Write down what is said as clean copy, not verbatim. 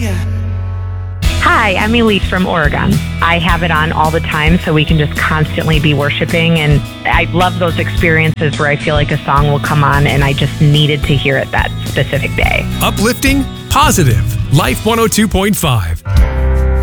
Hi, I'm Elise from Oregon. I have it on all the time so we can just constantly be worshiping, and I love those experiences where I feel like a song will come on and I just needed to hear it that specific day. Uplifting, positive. Life 102.5.